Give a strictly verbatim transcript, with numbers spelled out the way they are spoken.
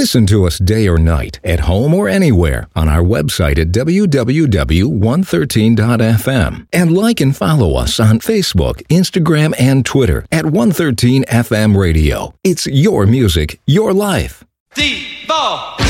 Listen to us day or night, at home or anywhere, on our website at w w w dot one thirteen dot f m. And like and follow us on Facebook, Instagram, and Twitter at one thirteen F M Radio. It's your music, your life. Devo!